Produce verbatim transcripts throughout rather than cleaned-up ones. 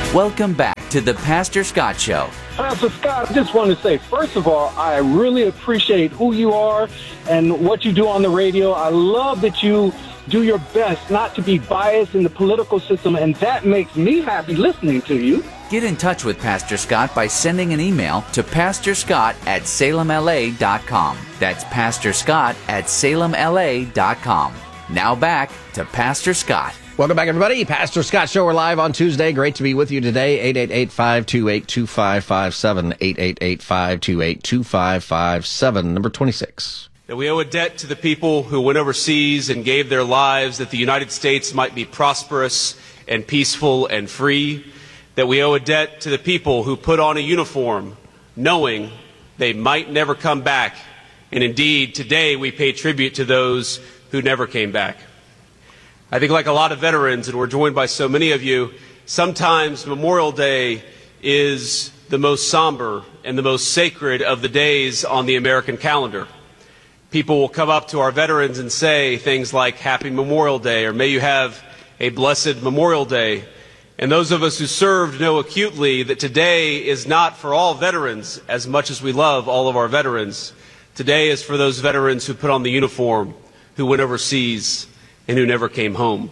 Welcome back to the Pastor Scott Show. Pastor Scott, I just want to say, first of all, I really appreciate who you are and what you do on the radio. I love that you do your best not to be biased in the political system, and that makes me happy listening to you. Get in touch with Pastor Scott by sending an email to pastor scott at salem l a dot com. That's pastor scott at salem l a dot com. Now back to Pastor Scott. Welcome back, everybody. Pastor Scott Show. We're live on Tuesday. Great to be with you today. eight eight eight, five two eight, two five five seven. eight eight eight, five two eight, two five five seven. Number twenty-six. That we owe a debt to the people who went overseas and gave their lives that the United States might be prosperous and peaceful and free. That we owe a debt to the people who put on a uniform knowing they might never come back. And indeed, today we pay tribute to those who never came back. I think like a lot of veterans, and we're joined by so many of you, sometimes Memorial Day is the most somber and the most sacred of the days on the American calendar. People will come up to our veterans and say things like Happy Memorial Day, or may you have a blessed Memorial Day. And those of us who served know acutely that today is not for all veterans as much as we love all of our veterans. Today is for those veterans who put on the uniform, who went overseas, and who never came home.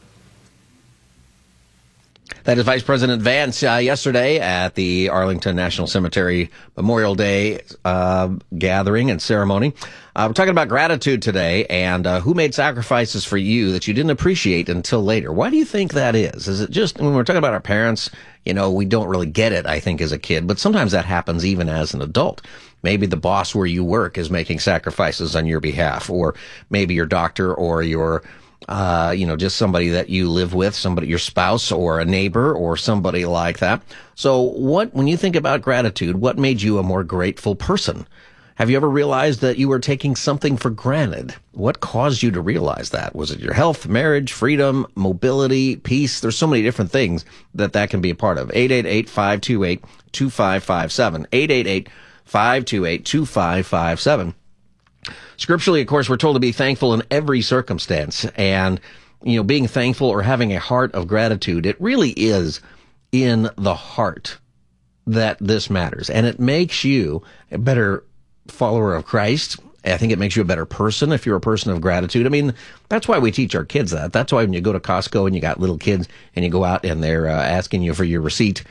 That is Vice President Vance uh, yesterday at the Arlington National Cemetery Memorial Day uh, gathering and ceremony. Uh, we're talking about gratitude today, and uh, who made sacrifices for you that you didn't appreciate until later. Why do you think that is? Is it just, when we're talking about our parents, you know, we don't really get it, I think, as a kid, but sometimes that happens even as an adult. Maybe the boss where you work is making sacrifices on your behalf, or maybe your doctor or your Uh, you know, just somebody that you live with, somebody, your spouse or a neighbor or somebody like that. So what, when you think about gratitude, what made you a more grateful person? Have you ever realized that you were taking something for granted? What caused you to realize that? Was it your health, marriage, freedom, mobility, peace? There's so many different things that that can be a part of. eight eight eight, five two eight, two five five seven. eight eight eight, five two eight, two five five seven. Scripturally, of course, we're told to be thankful in every circumstance. And, you know, being thankful or having a heart of gratitude, it really is in the heart that this matters. And it makes you a better follower of Christ. I think it makes you a better person if you're a person of gratitude. I mean, that's why we teach our kids that. That's why when you go to Costco and you got little kids and you go out and they're uh, asking you for your receipt.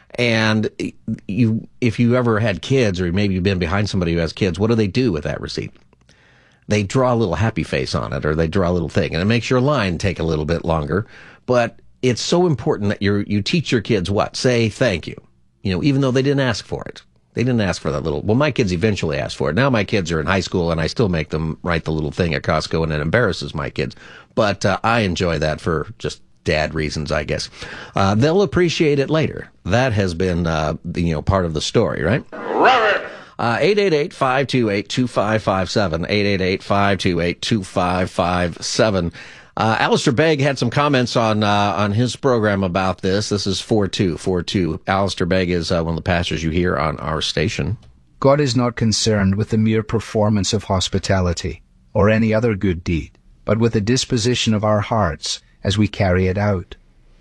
And you, if you ever had kids, or maybe you've been behind somebody who has kids, what do they do with that receipt? They draw a little happy face on it, or they draw a little thing, and it makes your line take a little bit longer. But it's so important that you you teach your kids what? Say thank you. You know, even though they didn't ask for it. They didn't ask for that little, well, my kids eventually asked for it. Now my kids are in high school, and I still make them write the little thing at Costco, and it embarrasses my kids. But uh, I enjoy that for just dad reasons, I guess. Uh, they'll appreciate it later. That has been, uh, you know, part of the story, right? Robert! Uh, eight eight eight, five two eight, two five five seven. eight eight eight, five two eight, two five five seven. Uh, Alistair Begg had some comments on, uh, on his program about this. This is four two four two. Alistair Begg is uh, one of the pastors you hear on our station. God is not concerned with the mere performance of hospitality or any other good deed, but with the disposition of our hearts as we carry it out.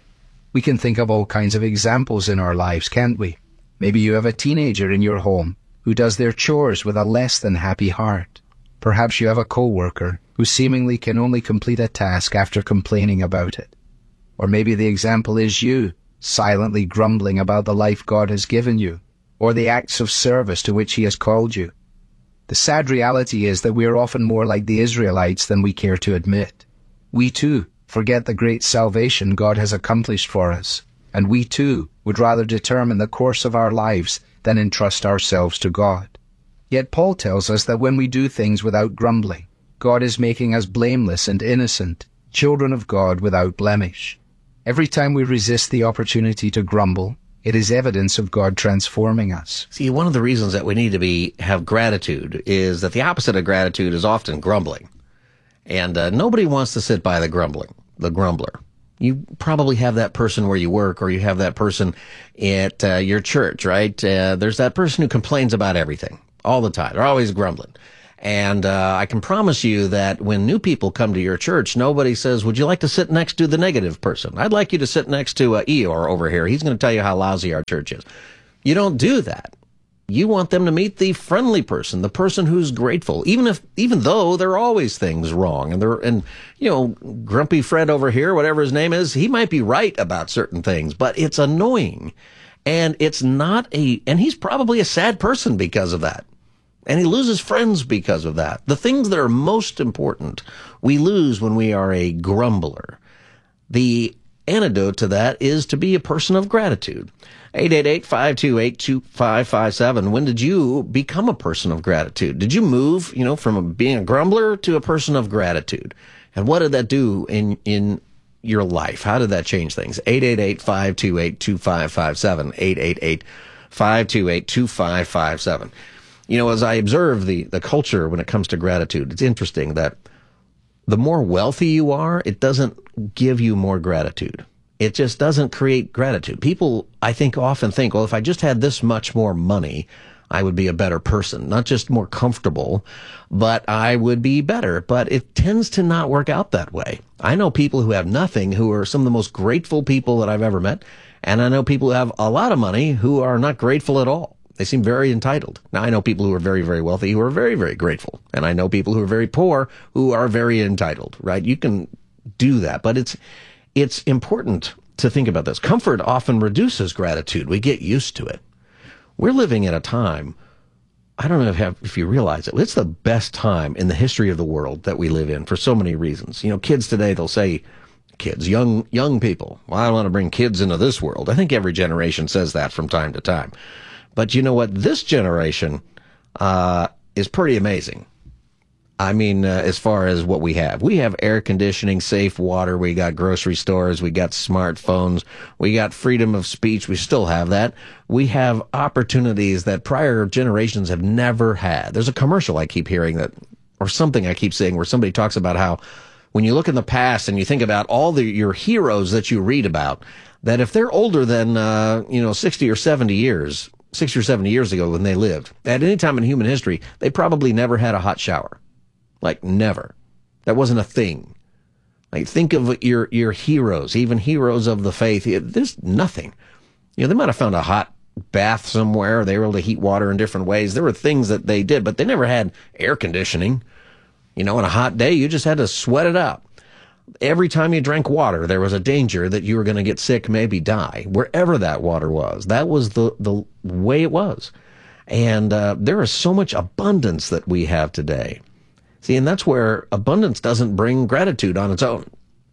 We can think of all kinds of examples in our lives, can't we? Maybe you have a teenager in your home who does their chores with a less than happy heart. Perhaps you have a co-worker who seemingly can only complete a task after complaining about it. Or maybe the example is you, silently grumbling about the life God has given you, or the acts of service to which He has called you. The sad reality is that we are often more like the Israelites than we care to admit. We too forget the great salvation God has accomplished for us, and we too would rather determine the course of our lives than entrust ourselves to God. Yet Paul tells us that when we do things without grumbling, God is making us blameless and innocent, children of God without blemish. Every time we resist the opportunity to grumble, it is evidence of God transforming us. See, one of the reasons that we need to be have gratitude is that the opposite of gratitude is often grumbling. And uh, nobody wants to sit by the grumbling, the grumbler. You probably have that person where you work, or you have that person at uh, your church, right? Uh, there's that person who complains about everything all the time. They're always grumbling. And uh, I can promise you that when new people come to your church, nobody says, would you like to sit next to the negative person? I'd like you to sit next to uh, Eeyore over here. He's going to tell you how lousy our church is. You don't do that. You want them to meet the friendly person, the person who's grateful, even if, even though there are always things wrong. And there, and, you know, Grumpy Fred over here, whatever his name is, he might be right about certain things, but it's annoying. And it's not a, and he's probably a sad person because of that. And he loses friends because of that. The things that are most important, we lose when we are a grumbler. The antidote to that is to be a person of gratitude. eight eight eight, five two eight, two five five seven. When did you become a person of gratitude? Did you move, you know, from being a grumbler to a person of gratitude? And what did that do in, in your life? How did that change things? eight eight eight, five two eight, two five five seven. eight eight eight, five two eight, two five five seven. You know, as I observe the, the culture when it comes to gratitude, it's interesting that the more wealthy you are, it doesn't give you more gratitude. It just doesn't create gratitude. People, I think, often think, well, if I just had this much more money, I would be a better person. Not just more comfortable, but I would be better. But it tends to not work out that way. I know people who have nothing who are some of the most grateful people that I've ever met. And I know people who have a lot of money who are not grateful at all. They seem very entitled. Now, I know people who are very, very wealthy who are very, very grateful. And I know people who are very poor who are very entitled, right? You can do that. But it's it's important to think about this. Comfort often reduces gratitude. We get used to it. We're living at a time, I don't know if, if you realize it, it's the best time in the history of the world that we live in for so many reasons. You know, kids today, they'll say, kids, young young people, well, I don't want to bring kids into this world. I think every generation says that from time to time. But you know what? This generation uh, is pretty amazing. I mean, uh, as far as what we have. We have air conditioning, safe water, we got grocery stores, we got smartphones, we got freedom of speech, we still have that. We have opportunities that prior generations have never had. There's a commercial I keep hearing that, or something I keep seeing, where somebody talks about how when you look in the past and you think about all the your heroes that you read about, that if they're older than, uh, you know, sixty or seventy years, sixty or seventy years ago when they lived, at any time in human history, they probably never had a hot shower. Like, never. That wasn't a thing. Like, think of your, your heroes, even heroes of the faith. There's nothing. You know, they might have found a hot bath somewhere. They were able to heat water in different ways. There were things that they did, but they never had air conditioning. You know, on a hot day, you just had to sweat it out. Every time you drank water, there was a danger that you were going to get sick, maybe die, wherever that water was. That was the, the way it was. And uh, there is so much abundance that we have today. See, and that's where abundance doesn't bring gratitude on its own.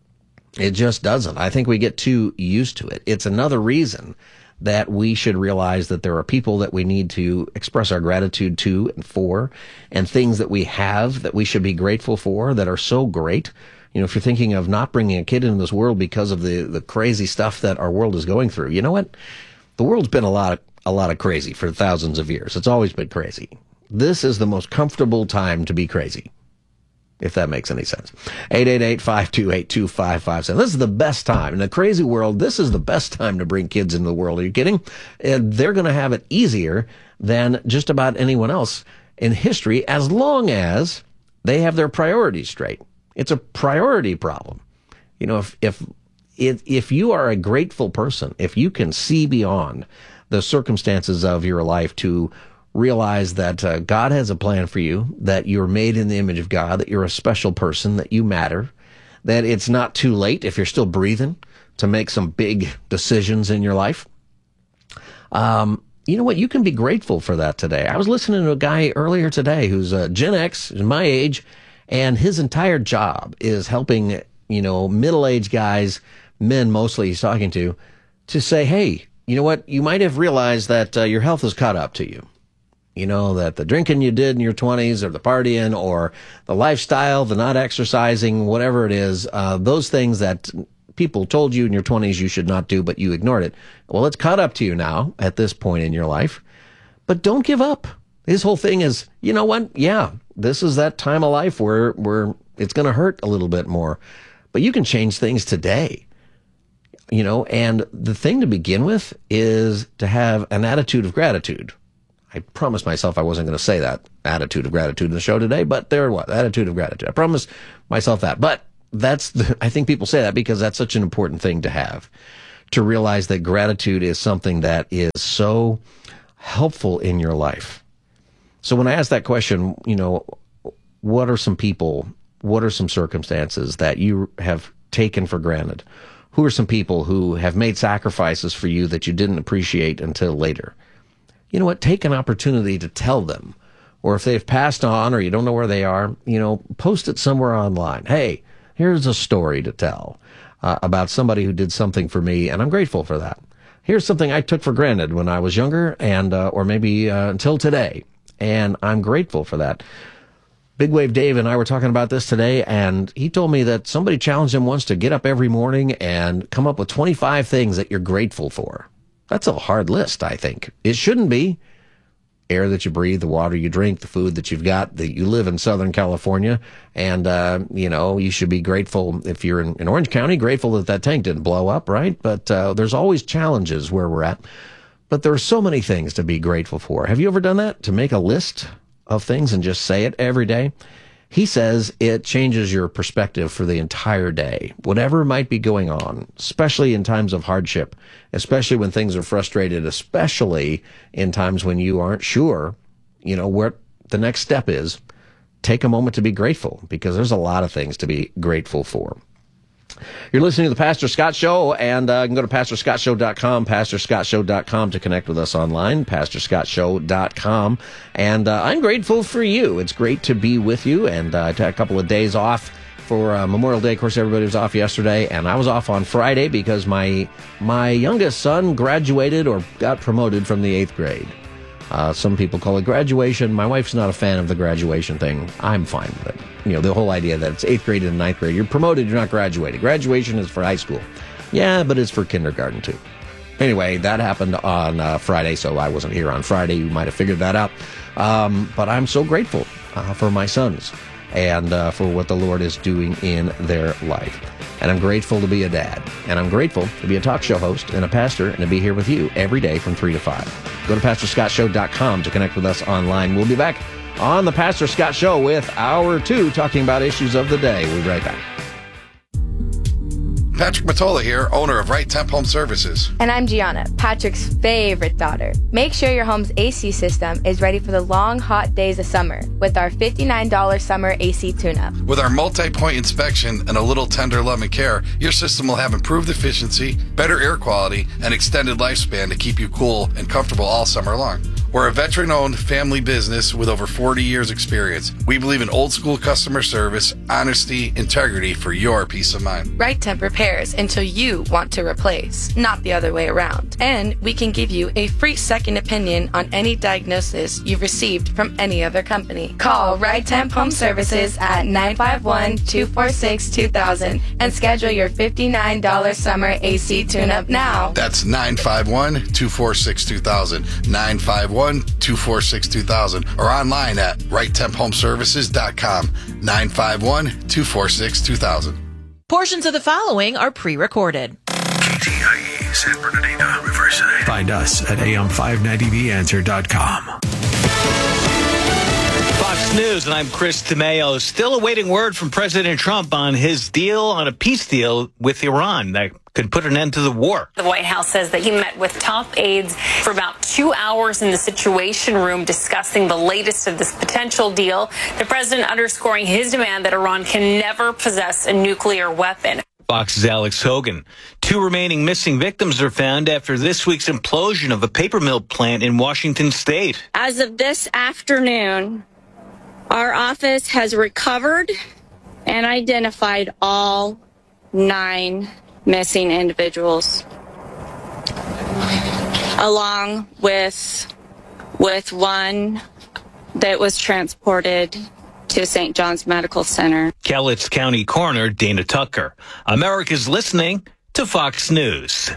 It just doesn't. I think we get too used to it. It's another reason that we should realize that there are people that we need to express our gratitude to and for, and things that we have that we should be grateful for that are so great. You know, if you're thinking of not bringing a kid into this world because of the, the crazy stuff that our world is going through, you know what? The world's been a lot of, a lot of crazy for thousands of years. It's always been crazy. This is the most comfortable time to be crazy, if that makes any sense. eight eight eight, five two eight, two five five seven. This is the best time. In a crazy world, this is the best time to bring kids into the world. Are you kidding? And they're going to have it easier than just about anyone else in history, as long as they have their priorities straight. It's a priority problem. You know, if, if, if, if you are a grateful person, if you can see beyond the circumstances of your life to realize that uh, God has a plan for you, that you're made in the image of God, that you're a special person, that you matter, that it's not too late if you're still breathing to make some big decisions in your life. Um, you know what? You can be grateful for that today. I was listening to a guy earlier today who's uh, Gen X, is my age, and his entire job is helping, you know, middle-aged guys, men mostly he's talking to, to say, hey, you know what? You might have realized that uh, your health has caught up to you. You know, that the drinking you did in your twenties or the partying or the lifestyle, the not exercising, whatever it is, uh, those things that people told you in your twenties you should not do, but you ignored it. Well, it's caught up to you now at this point in your life. But don't give up. His whole thing is, you know what? Yeah, this is that time of life where, where it's going to hurt a little bit more. But you can change things today. You know, and the thing to begin with is to have an attitude of gratitude. I promised myself I wasn't going to say that attitude of gratitude in the show today, but there it was, attitude of gratitude. I promised myself that. But that's, the, I think people say that because that's such an important thing to have, to realize that gratitude is something that is so helpful in your life. So when I ask that question, you know, what are some people, what are some circumstances that you have taken for granted? Who are some people who have made sacrifices for you that you didn't appreciate until later? You know what? Take an opportunity to tell them. Or if they've passed on or you don't know where they are, you know, post it somewhere online. Hey, here's a story to tell uh, about somebody who did something for me, and I'm grateful for that. Here's something I took for granted when I was younger and uh, or maybe uh, until today, and I'm grateful for that. Big Wave Dave and I were talking about this today, and he told me that somebody challenged him once to get up every morning and come up with twenty-five things that you're grateful for. That's a hard list, I think. It shouldn't be. Air that you breathe, the water you drink, the food that you've got, that you live in Southern California, and, uh, you know, you should be grateful if you're in, in Orange County, grateful that that tank didn't blow up, right? But uh, there's always challenges where we're at. But there are so many things to be grateful for. Have you ever done that? To make a list of things and just say it every day? He says it changes your perspective for the entire day, whatever might be going on, especially in times of hardship, especially when things are frustrated, especially in times when you aren't sure, you know, where the next step is. Take a moment to be grateful, because there's a lot of things to be grateful for. You're listening to the Pastor Scott Show, and uh, you can go to pastor scott show dot com, pastor scott show dot com to connect with us online, pastor scott show dot com. And uh, I'm grateful for you. It's great to be with you, and uh, I took a couple of days off for uh, Memorial Day. Of course, everybody was off yesterday, and I was off on Friday because my my youngest son graduated or got promoted from the eighth grade. Uh, some people call it graduation. My wife's not a fan of the graduation thing. I'm fine with it. You know, the whole idea that it's eighth grade and ninth grade. You're promoted, you're not graduating. Graduation is for high school. Yeah, but it's for kindergarten, too. Anyway, that happened on uh, Friday, so I wasn't here on Friday. You might have figured that out. Um, but I'm so grateful uh, for my sons and uh, for what the Lord is doing in their life. And I'm grateful to be a dad. And I'm grateful to be a talk show host and a pastor and to be here with you every day from three to five. Go to pastor scott show dot com to connect with us online. We'll be back on the Pastor Scott Show with Hour two, talking about issues of the day. We'll be right back. Patrick Matola here, owner of Right Temp Home Services. And I'm Gianna, Patrick's favorite daughter. Make sure your home's A C system is ready for the long, hot days of summer with our fifty-nine dollars summer A C tune-up. With our multi-point inspection and a little tender love and care, your system will have improved efficiency, better air quality, and extended lifespan to keep you cool and comfortable all summer long. We're a veteran-owned family business with over forty years experience. We believe in old-school customer service, honesty, integrity for your peace of mind. Right Temp repairs until you want to replace, not the other way around. And we can give you a free second opinion on any diagnosis you've received from any other company. Call Right Temp Home Services at nine five one, two four six, two thousand and schedule your fifty-nine dollars summer A C tune-up now. That's nine five one, two four six, two thousand, nine five one, two four six, two thousand, or online at right temp home services dot com, nine five one, two four six, two thousand. Portions of the following are pre-recorded. K T I E San Bernardino, Riverside. Find us at A M five ninety the answer dot com. Fox News, and I'm Chris DeMaio. Still awaiting word from President Trump on his deal on a peace deal with Iran that could put an end to the war. The White House says that he met with top aides for about two hours in the Situation Room discussing the latest of this potential deal. The president underscoring his demand that Iran can never possess a nuclear weapon. Fox's Alex Hogan. Two remaining missing victims are found after this week's implosion of a paper mill plant in Washington state. As of this afternoon, our office has recovered and identified all nine missing individuals, along with with one that was transported to Saint John's Medical Center. Cowlitz County Coroner Dana Tucker. America's listening to Fox News.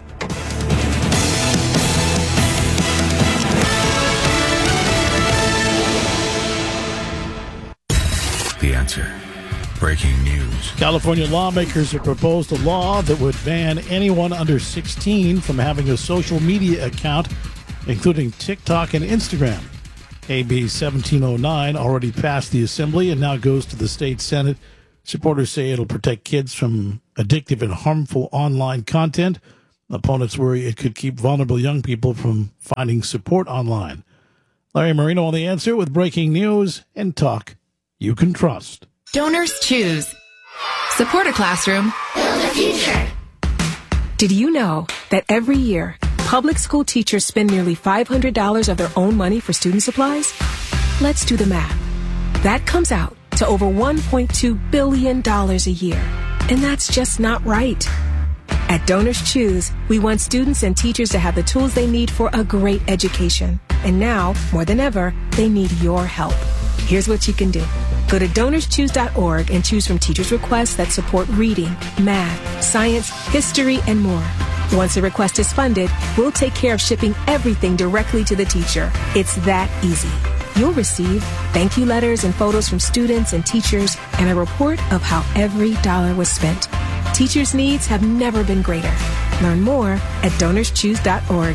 The Answer. Breaking news. California lawmakers have proposed a law that would ban anyone under sixteen from having a social media account, including TikTok and Instagram. A B seventeen oh nine already passed the Assembly and now goes to the state Senate. Supporters say it'll protect kids from addictive and harmful online content. Opponents worry it could keep vulnerable young people from finding support online. Larry Marino on The Answer with breaking news and talk you can trust. Donors choose. Support a classroom. Build a future. Did you know that every year, public school teachers spend nearly five hundred dollars of their own money for student supplies? Let's do the math. That comes out to over one point two billion dollars a year. And that's just not right. At Donors Choose, we want students and teachers to have the tools they need for a great education. And now, more than ever, they need your help. Here's what you can do. Go to donors choose dot org and choose from teachers' requests that support reading, math, science, history, and more. Once a request is funded, we'll take care of shipping everything directly to the teacher. It's that easy. You'll receive thank you letters and photos from students and teachers and a report of how every dollar was spent. Teachers' needs have never been greater. Learn more at donors choose dot org.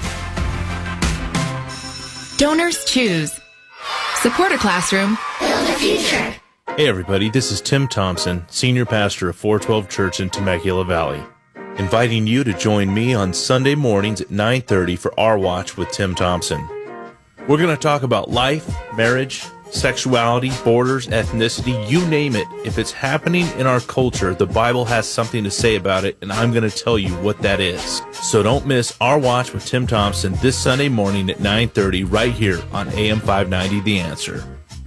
Donors Choose. Support a classroom. Build a future. Hey everybody, this is Tim Thompson, Senior Pastor of four twelve Church in Temecula Valley, inviting you to join me on Sunday mornings at nine thirty for Our Watch with Tim Thompson. We're going to talk about life, marriage, sexuality, borders, ethnicity, you name it. If it's happening in our culture, the Bible has something to say about it, and I'm going to tell you what that is. So don't miss Our Watch with Tim Thompson this Sunday morning at nine thirty right here on A M five ninety The Answer.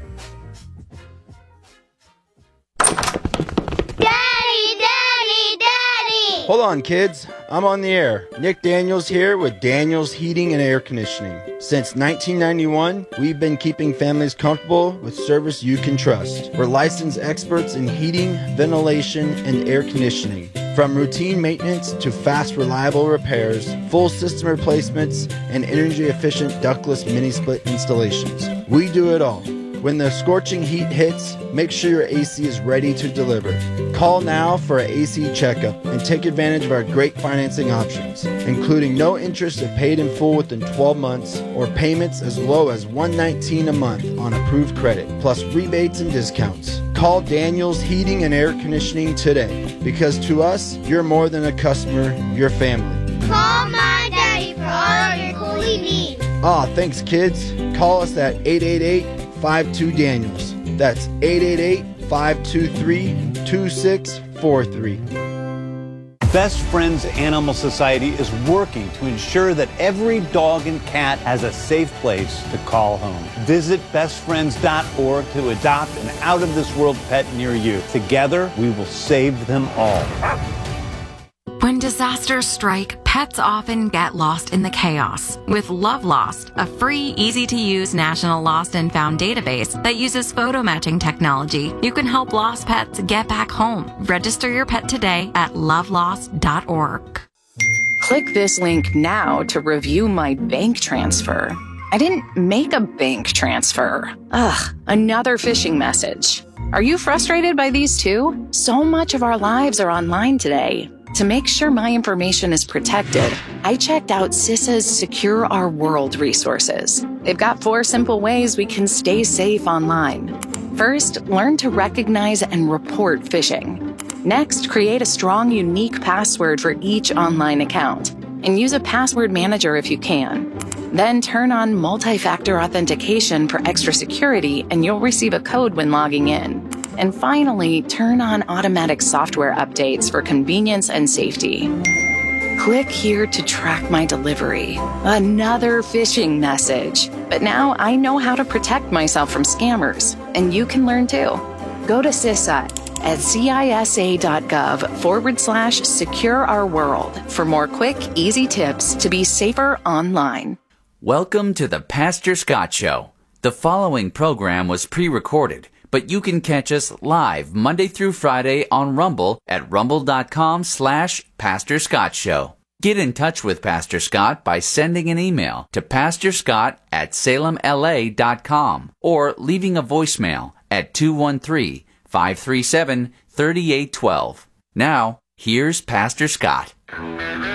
Hold on, kids. I'm on the air. Nick Daniels here with Daniels Heating and Air Conditioning. Since nineteen ninety-one, we've been keeping families comfortable with service you can trust. We're licensed experts in heating, ventilation, and air conditioning. From routine maintenance to fast, reliable repairs, full system replacements, and energy-efficient ductless mini-split installations. We do it all. When the scorching heat hits, make sure your A C is ready to deliver. Call now for an A C checkup and take advantage of our great financing options, including no interest if paid in full within twelve months or payments as low as one hundred nineteen dollars a month on approved credit, plus rebates and discounts. Call Daniels Heating and Air Conditioning today, because to us, you're more than a customer, you're family. Call my daddy for all of your cooling needs. Aw, thanks kids. Call us at eight eight eight, five two, Daniels. That's eight eight eight, five two three, two six four three. Best Friends Animal Society is working to ensure that every dog and cat has a safe place to call home. Visit best friends dot org to adopt an out-of-this-world pet near you. Together, we will save them all. When disasters strike, pets often get lost in the chaos. With Love Lost, a free, easy-to-use national lost and found database that uses photo matching technology, you can help lost pets get back home. Register your pet today at love lost dot org. Click this link now to review my bank transfer. I didn't make a bank transfer. Ugh, another phishing message. Are you frustrated by these too? So much of our lives are online today. To make sure my information is protected, I checked out CISA's Secure Our World resources. They've got four simple ways we can stay safe online. First, learn to recognize and report phishing. Next, create a strong, unique password for each online account, and use a password manager if you can. Then turn on multi-factor authentication for extra security, and you'll receive a code when logging in. And finally, turn on automatic software updates for convenience and safety. Click here to track my delivery. Another phishing message. But now I know how to protect myself from scammers, and you can learn too. Go to CISA at cisa.gov forward slash secure our world for more quick, easy tips to be safer online. Welcome to the Pastor Scott Show. The following program was pre-recorded, but you can catch us live Monday through Friday on Rumble at rumble.com slash Pastor Scott Show. Get in touch with Pastor Scott by sending an email to pastorscott at salem l a dot com or leaving a voicemail at two one three, five three seven, three eight one two. Now, here's Pastor Scott.